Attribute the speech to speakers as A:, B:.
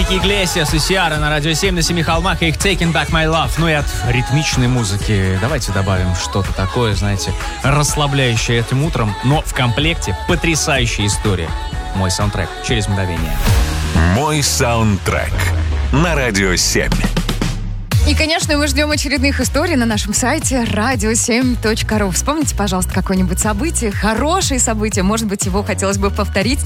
A: Энрике Иглесиас и Сиара на Радио 7 на Семи холмах и их Taking Back My Love. Ну и от ритмичной музыки давайте добавим что-то такое, знаете, расслабляющее этим утром, но в комплекте потрясающая история. Мой саундтрек через мгновение.
B: Мой саундтрек на Радио 7.
C: И, конечно, мы ждем очередных историй на нашем сайте radio7.ru. Вспомните, пожалуйста, какое-нибудь событие, хорошее событие. Может быть, его хотелось бы повторить